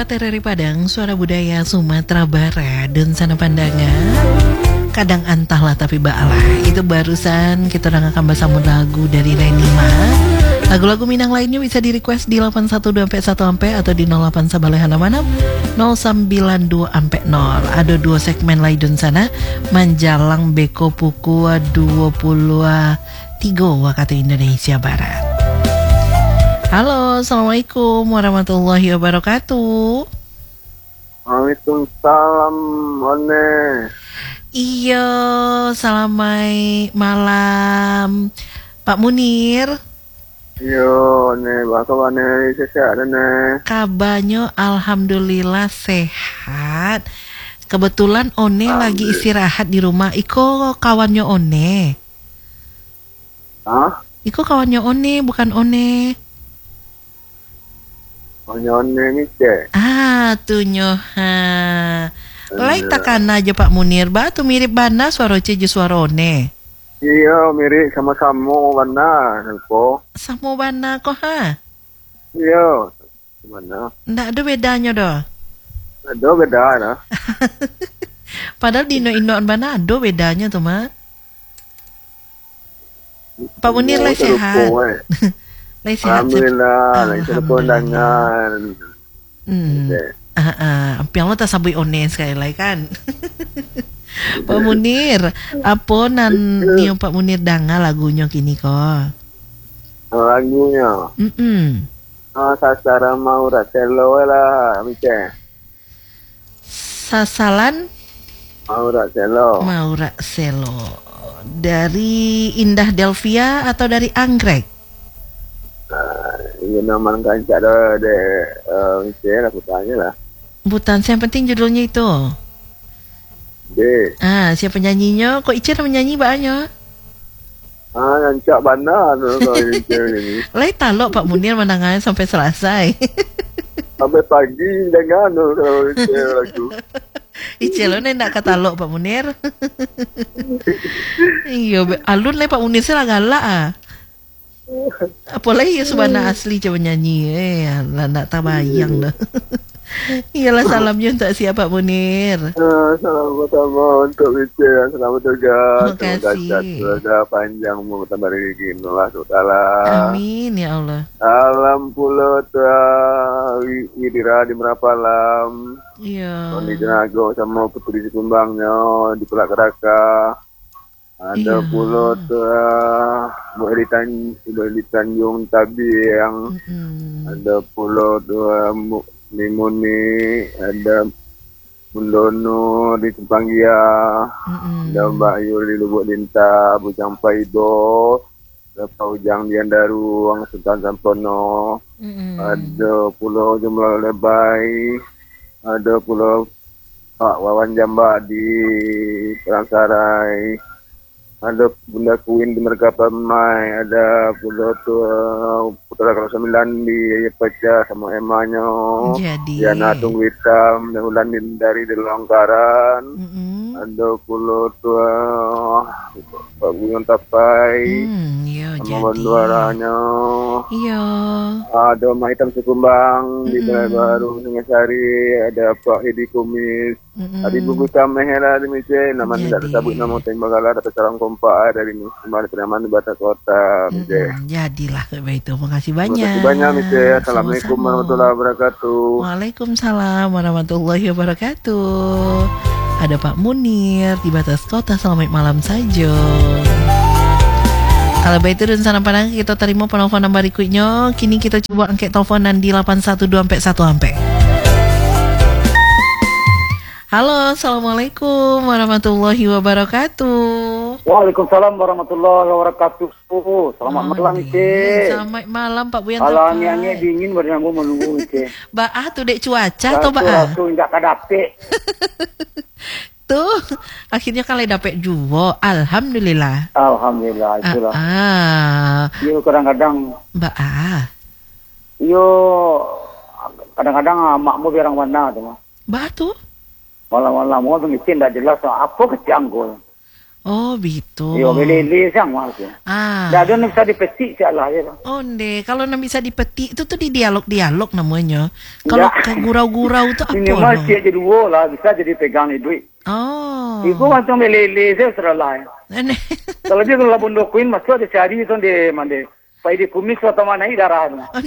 Patereri Padang, suara budaya Sumatera Barat dan sana pandangan. Kadang antahlah tapi baalah. Itu barusan kita udah akan bersambut lagu dari Renima. Lagu-lagu Minang lainnya bisa di request di 812-1 atau di 08 Sabalehan Amanam 092 0. Ada dua segmen lain sana. Manjalang Beko Puku 23 waktu Indonesia Barat. Halo, assalamualaikum warahmatullahi wabarakatuh. Waalaikumsalam, One. Iya, salamai malam, Pak Munir. Yo, ne, bagaimana sehat ne? Kabarnya alhamdulillah sehat. Kebetulan One lagi istirahat di rumah. Iko kawannya One. Hah? Iko kawannya One, bukan One. One ni cek. Tuh nyoha. Lai takkan aja Pak Munir. Batu mirip bana suara ceju suara One. Iya, mirip sama-sama warna, ko. Sama bana kok ha? Iya, mana? Nggak ada bedanya doh. Ada beda lah. Padahal di Indo-Indoan bana ada bedanya tuh mah. Pak Munir lai sehat. Lai sehat. Alhamdulillah, lai telepon dengan. Ampiang lo tak sabui One sekali lagi kan. Pak Munir, apa niyo Pak Munir danga lagunya kini kok? Lagunya. Sasara mau raselo lah, mice. Sasalan? Maura Selo. Dari Indah Delvia atau dari Anggrek? Ini nama kancak de mice lah putanya lah. Bukan, yang penting judulnya itu. Siapa penyanyinya? Kok Ica menyanyi banyak? Nancak bandar kalau ini. Lai talok Pak Munir menangannya sampai selesai. Sampai pagi jangan kalau lagu. Ica lo nak kata talok Pak Munir. Iya, alun lai Pak Munir saya galak Apalagi ya subana asli coba nyanyi. Lah nak tabayang dah. Iyalah salamnya untuk siapa Munir. Salam pertama untuk Mice. Selamat juga. Terima kasih. Semoga panjang umur tambah rezeki Allah Ta'ala. Amin ya Allah. Alam pulau Widira di Merapalam. Iya. Di Jenago sama Putri Kumbangnya di Pelak Keraka. Ada pulau di Tanjung Tabiang. Ada pulau Limuni, ada Mundono di Cempanggia, ada Mbak Yul di Lubuk Linta, Bujang Paido, ada Paujang di Andaruang, Sultan Sampono, ada Pulau Jumlah Lebai, ada Pulau Pak Wawan Jamba di Perangsarai, ada Bunda Kuin di Mergapamai, ada Pulau Putra Kalau 9 di Peca sama emanya. Jadi Diana Tunggu Hitam dan Ulan dari Longkaran. Ada Pulau Pak Gunung Tapai. Sama Banduaranya. Iya. Ada Mak Hitam Sekumbang di Balai Baru Singasari. Ada Pak Hedi Kumis. Ada Ibu Samehera di Mice. Nama tidak disebut nama Tembagala dapat sarang kompak dari Kembali Peraman di Batak Kota. Jadilah kayak itu. Makasih banyak. Terima kasih banyak Mice. Assalamualaikum warahmatullahi wabarakatuh. Waalaikumsalam warahmatullahi wabarakatuh. Ada Pak Munir di Batas Kota. Selamat malam saja. Kalau begitu dan sana pandang kita terima penelponan berikutnya. Kini kita coba angkat teleponan di 812-1. Halo, assalamualaikum warahmatullahi wabarakatuh. Waalaikumsalam warahmatullahi wabarakatuh. Selamat malam, Mice. Selamat malam, Pak Buyan. Alangnya dingin bernanggung menunggu, Mice. Baah tuh dek cuaca atau baah? Tuh enggak kadapet. Tuh, akhirnya kalian dapet juga. Alhamdulillah. Alhamdulillah itulah. Yo kadang-kadang baah. Yo kadang-kadang makmu biarang mana tuh. Baah tuh? Malam-malam mau tuh Mice enggak jelas apa kecanggul. Oh, gitu. Yo melele sang mas. Dah ada nak bisa dipetik sialah ya. Onde, kalau nak bisa dipetik itu tuh di dialog namanya. Kalau ke gurau-gurau itu apa? Ini masih jadi dua lah, bisa jadi pegang ni duit. Oh. Ibu macam melele saya serlah. Kalau dia kalau bundokuin masuk ada cari itu di mana? Pai di kumis atau mana ini darah.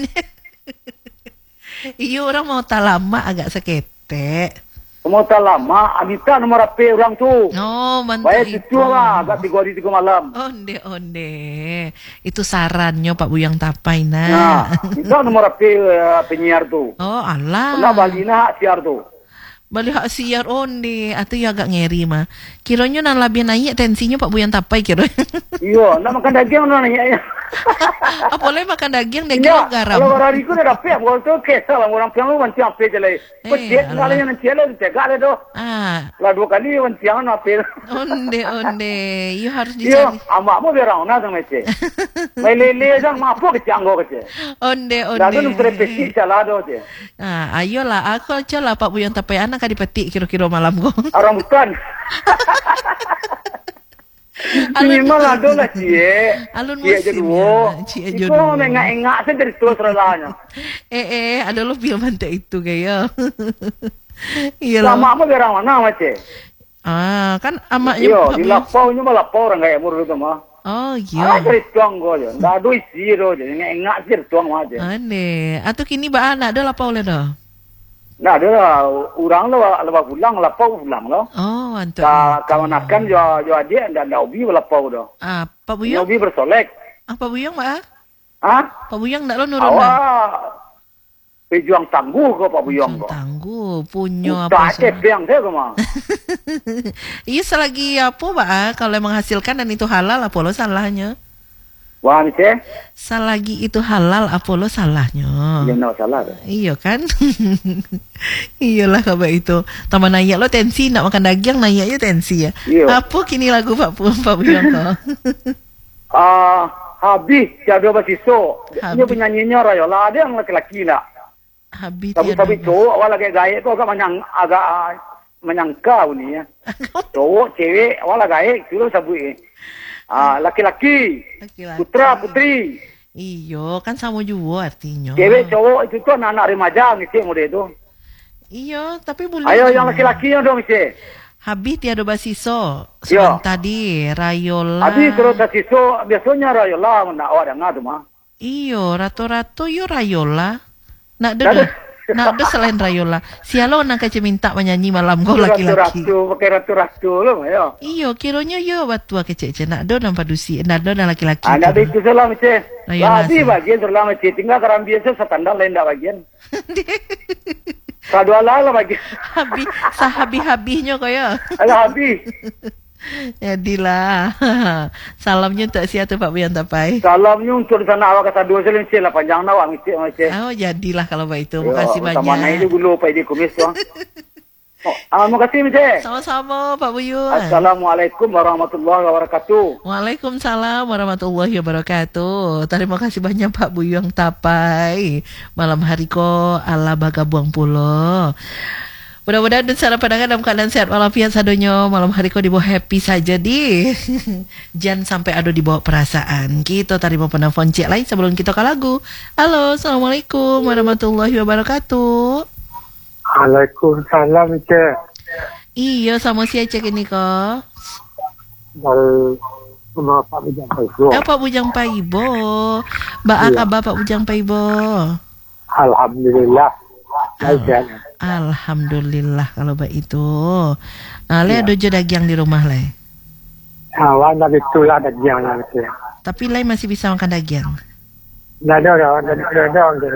Iya orang mau tak lama agak sekete. Mau tak lama, Anita nomor apa orang tu? Oh, mantap. Baik itu lah, agak 3 hari 3 malam. Onde. Itu sarannya Pak Buyang Tapai Nah, itu nomor apa penyiar tu? Oh, alah. Nah, balina siar tu. Balik hak siar onde, atau ya agak ngeri mah. Kiranya nan lebih naik tensinya Pak Buyang Tapai kira. Iya, nak makan daging nak naik. Apa boleh makan daging garam. Kalau orang itu dah dapat, kalau tu kesal orang piang lu wanciang pe jelai. Pecet ngalanya nanti le cegak le do. Lah 2 kali wanciang na pe. Onde. You harus dicari. Iya, amakmu berang na sama ce. Mai lele sang mapo ke canggo ke ce. Onde. Lalu nu terpesi salah do ce. Ayolah aku aja Pak Buyang Tapai anak kan dipetik kira-kira malam ko. Orang bukan. Ini malah do lah cie. Alun musim ya. Itu engak-engak saya dari terus relanya. Ada lo film mantek itu kayak. Iya lah. Sama apa berang mana macam? Kan amaknya. Iya, di lapau nya malah lapau orang kayak murut itu mah. Oh iya. Dari tuang go je. Dah do isi do je. Engak sih tuang mah je. Aneh. Atau kini ba anak ada lapau le dah. Nah, ada orang lepas pulang, lapau pulang loh. Oh, mantap. Kawan akan jo dia dan ubi lapau dah. Pak Buyang. Ubi bersolek. Pak Buyang mak? Pak Buyang tak lo nurun dah. Pejuang tangguh ke Pak Buyang kok. Tangguh, punya apa? Tak peang saya ke mah. Iya selagi apa Pak? Kalau menghasilkan dan itu halal apa lo salahnya? Wah, ni ceh. Selagi itu halal apa lo salahnya? Iya, nak salah. Iya kan? Iyalah kabar itu. Tambah naik lo tensi nak makan daging naiknya tensi ya. Iya. Apa kini lagu Pak Buyang kau? Habis tiada basiso. Dia penyanyinya Rayola ada yang laki-laki nak. Habis tiada. Tapi cowok awal lagi gaya tu agak menyangka ni ya. Cowok cewek awal gaya tu sabui. Laki-laki, putra putri. Iyo kan sama juga artinya. Cewek cowok itu tu anak-anak remaja mesti model itu. Iyo tapi boleh. Ayo yang laki-laki yang dong mesti. Habis tiada basiso. Tadi Rayola. Habis terus basiso biasanya Rayola nak awak dengar tu mah. Iyo ratu-ratu yo Rayola. Nak ada selain Rayola. Sialo nak kaca minta menyanyi malam kau laki-laki. Pakai ratu-ratu lo ya. Iyo kiranya yo batua kece-kece nak do nampak dusi. Nak do nak laki-laki. Ada itu salah macam. Lagi bagian salah macam tinggal keram biasa standar lain dah bagian. Kadua lah bagian. Habis-habisnya kau ya. Alah habis. Jadilah. Salamnya tak sia tu Pak Buyang Tapai. Salamnya untuk di sana awak kata 2 selim lah panjang awak mesti macam. Oh jadilah kalau begitu. Makasih banyak. Sama naik itu dulu Pak di kumis tu. Terima kasih Mece. Sama-sama Pak Buyung. Assalamualaikum warahmatullahi wabarakatuh. Waalaikumsalam warahmatullahi wabarakatuh. Terima kasih banyak Pak Buyang Tapai. Malam hari ko ala baga buang pulo. Mudah-mudahan dan sana pandangan dalam keadaan sehat walafiat sadonya. Malam hari kau dibawa happy saja di. Jangan sampai ada dibawa perasaan. Kita terima penelpon cik lain sebelum kita ke lagu. Halo, Assalamualaikum warahmatullahi wabarakatuh. Waalaikumsalam cik. Iya, sama si cik ini kok. Sama Pak Bujang Paibo. Pak Bujang Paibo. Mbak kabar Pak Bujang Paibo. Alhamdulillah. Alhamdulillah kalau begitu. Le ada je daging di rumah le. Awan dah itulah daging lah. Tapi le masih bisa makan daging. Dah ada.